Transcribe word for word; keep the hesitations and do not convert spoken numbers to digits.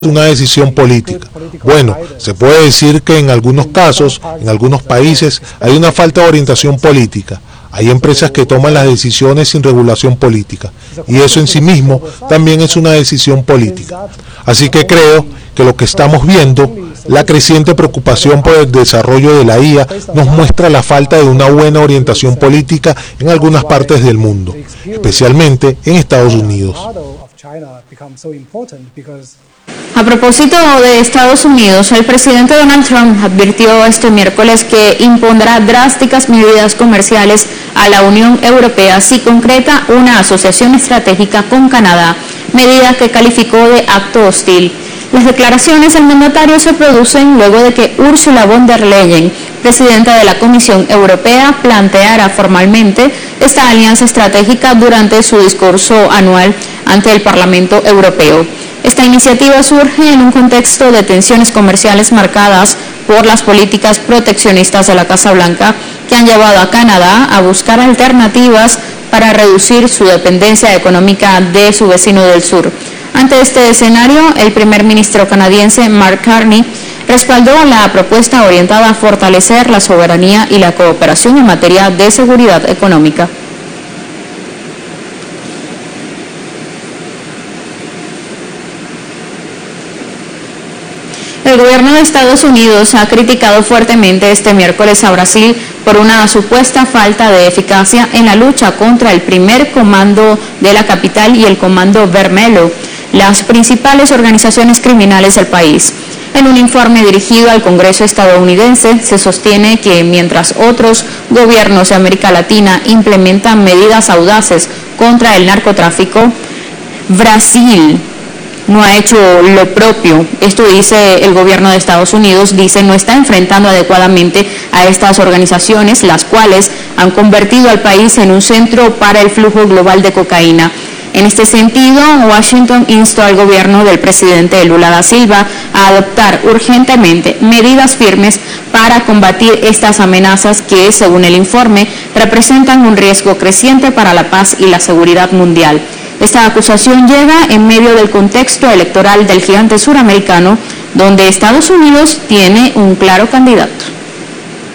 una decisión política. Bueno, se puede decir que en algunos casos, en algunos países, hay una falta de orientación política. Hay empresas que toman las decisiones sin regulación política, y eso en sí mismo también es una decisión política. Así que creo que lo que estamos viendo, la creciente preocupación por el desarrollo de la I A, nos muestra la falta de una buena orientación política en algunas partes del mundo, especialmente en Estados Unidos. A propósito de Estados Unidos, el presidente Donald Trump advirtió este miércoles que impondrá drásticas medidas comerciales a la Unión Europea si concreta una asociación estratégica con Canadá, medida que calificó de acto hostil. Las declaraciones del mandatario se producen luego de que Ursula von der Leyen, presidenta de la Comisión Europea, planteara formalmente esta alianza estratégica durante su discurso anual ante el Parlamento Europeo. Esta iniciativa surge en un contexto de tensiones comerciales marcadas por las políticas proteccionistas de la Casa Blanca que han llevado a Canadá a buscar alternativas para reducir su dependencia económica de su vecino del sur. Ante este escenario, el primer ministro canadiense Mark Carney respaldó la propuesta orientada a fortalecer la soberanía y la cooperación en materia de seguridad económica. El gobierno de Estados Unidos ha criticado fuertemente este miércoles a Brasil por una supuesta falta de eficacia en la lucha contra el primer comando de la capital y el Comando Vermelho, las principales organizaciones criminales del país. En un informe dirigido al Congreso estadounidense se sostiene que mientras otros gobiernos de América Latina implementan medidas audaces contra el narcotráfico, Brasil no ha hecho lo propio. Esto dice el gobierno de Estados Unidos, dice no está enfrentando adecuadamente a estas organizaciones, las cuales han convertido al país en un centro para el flujo global de cocaína. En este sentido, Washington instó al gobierno del presidente Lula da Silva a adoptar urgentemente medidas firmes para combatir estas amenazas que, según el informe, representan un riesgo creciente para la paz y la seguridad mundial. Esta acusación llega en medio del contexto electoral del gigante suramericano, donde Estados Unidos tiene un claro candidato.